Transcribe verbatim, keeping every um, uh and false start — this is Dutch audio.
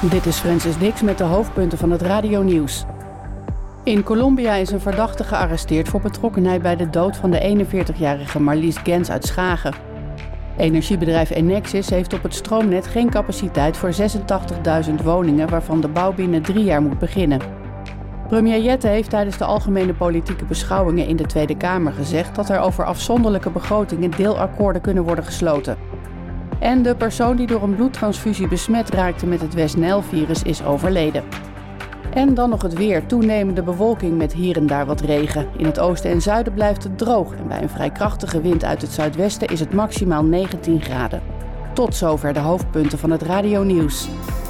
Dit is Francis Dix met de hoofdpunten van het radionieuws. In Colombia is een verdachte gearresteerd voor betrokkenheid bij de dood van de eenenveertigjarige Marlies Gens uit Schagen. Energiebedrijf Enexis heeft op het stroomnet geen capaciteit voor zesentachtigduizend woningen, waarvan de bouw binnen drie jaar moet beginnen. Premier Jette heeft tijdens de algemene politieke beschouwingen in de Tweede Kamer gezegd dat er over afzonderlijke begrotingen deelakkoorden kunnen worden gesloten. En de persoon die door een bloedtransfusie besmet raakte met het West-Nijl-virus is overleden. En dan nog het weer. Toenemende bewolking met hier en daar wat regen. In het oosten en zuiden blijft het droog en bij een vrij krachtige wind uit het zuidwesten is het maximaal negentien graden. Tot zover de hoofdpunten van het radionieuws.